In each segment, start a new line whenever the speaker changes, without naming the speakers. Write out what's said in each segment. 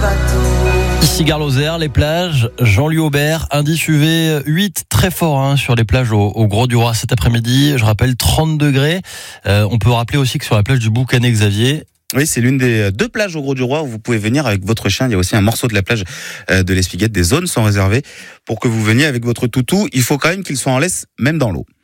Ici Gare-Lozère, les plages, Jean-Louis Aubert, indice UV 8, très fort sur les plages au Grau-du-Roi cet après-midi. Je rappelle 30 degrés. On peut rappeler aussi que sur la plage du Boucanet, Xavier,
oui, c'est l'une des deux plages au Grau-du-Roi où vous pouvez venir avec votre chien. Il y a aussi un morceau de la plage de l'Espiguette. Des zones sont réservées pour que vous veniez avec votre toutou. Il faut quand même qu'il soit en laisse, même dans l'eau.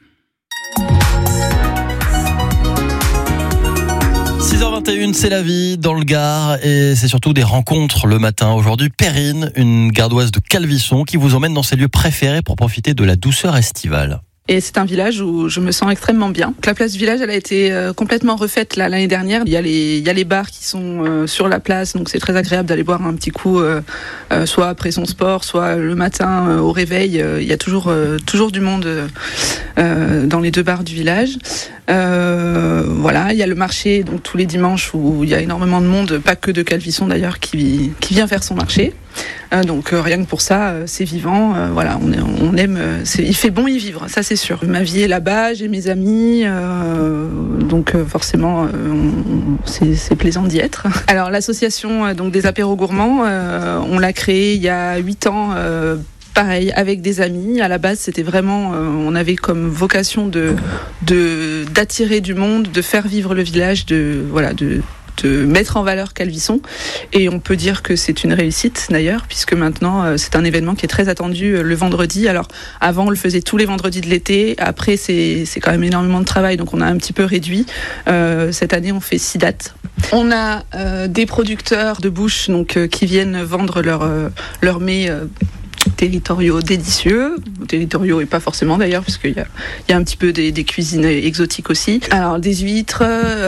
6h21, c'est la vie dans le Gard et c'est surtout des rencontres le matin. Aujourd'hui, Perrine, une gardoise de Calvisson qui vous emmène dans ses lieux préférés pour profiter de la douceur estivale.
Et c'est un village où je me sens extrêmement bien. La place du village, elle a été complètement refaite l'année dernière. Il y a les bars qui sont sur la place, donc c'est très agréable d'aller boire un petit coup, soit après son sport, soit le matin au réveil. Il y a toujours du monde dans les deux bars du village. Voilà, il y a le marché donc tous les dimanches où il y a énormément de monde, pas que de Calvisson d'ailleurs, qui vient faire son marché. Donc rien que pour ça, c'est vivant. Voilà, on aime. Il fait bon y vivre, ça c'est sûr. Ma vie est là-bas, j'ai mes amis, donc forcément, c'est plaisant d'y être. Alors l'association donc des apéros gourmands, on l'a créée il y a 8 ans. Pareil, avec des amis. À la base, c'était vraiment, on avait comme vocation d'attirer du monde, de faire vivre le village, de mettre en valeur Calvisson. Et on peut dire que c'est une réussite d'ailleurs, puisque maintenant c'est un événement qui est très attendu le vendredi. Alors avant on le faisait tous les vendredis de l'été, après c'est quand même énormément de travail, donc on a un petit peu réduit. Cette année on fait 6 dates. On a des producteurs de bouche donc qui viennent vendre leur mets territoriaux délicieux, territoriaux et pas forcément d'ailleurs, parce qu'il y a un petit peu des cuisines exotiques aussi. Alors des huîtres,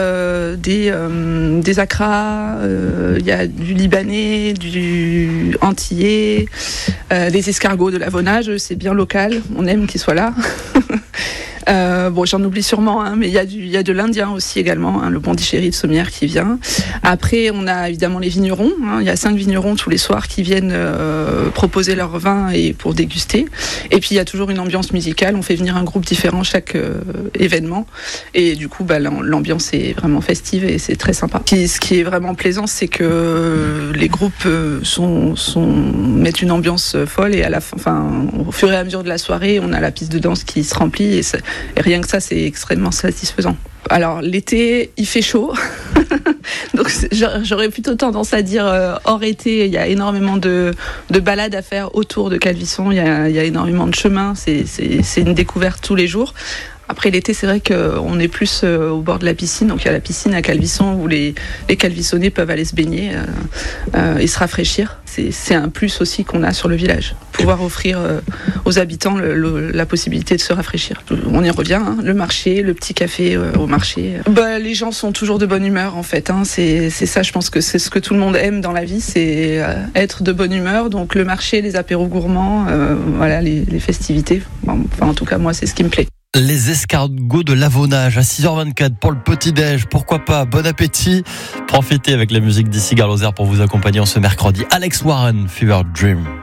des acras, il y a du libanais, du antillais, des escargots de l'Avonage, c'est bien local, on aime qu'ils soient là. Bon, j'en oublie sûrement, mais il y a de l'Indien aussi également, le Pondichéry de Sommières qui vient. Après, on a évidemment les vignerons. Il y a 5 vignerons tous les soirs qui viennent proposer leur vin et pour déguster. Et puis il y a toujours une ambiance musicale. On fait venir un groupe différent chaque événement. Et du coup, l'ambiance est vraiment festive et c'est très sympa. Ce qui est vraiment plaisant, c'est que les groupes mettent une ambiance folle et à la fin, au fur et à mesure de la soirée, on a la piste de danse qui se remplit et rien que ça, c'est extrêmement satisfaisant. Alors l'été, il fait chaud, donc j'aurais plutôt tendance à dire hors été, il y a énormément de balades à faire autour de Calvisson, il y a énormément de chemins, c'est une découverte tous les jours. Après l'été, c'est vrai qu'on est plus au bord de la piscine, donc il y a la piscine à Calvisson où les Calvissonnais peuvent aller se baigner et se rafraîchir. C'est un plus aussi qu'on a sur le village, pouvoir offrir aux habitants la possibilité de se rafraîchir. On y revient, le marché, le petit café au marché. Les gens sont toujours de bonne humeur en fait, c'est ça, je pense que c'est ce que tout le monde aime dans la vie, c'est être de bonne humeur. Donc le marché, les apéros gourmands, voilà, les festivités, enfin en tout cas moi c'est ce qui me plaît.
Les escargots de l'Avonage à 6h24 pour le petit-déj, pourquoi pas, bon appétit. Profitez avec la musique d'ici Gare-Lozère pour vous accompagner en ce mercredi. Alex Warren, Fever Dream.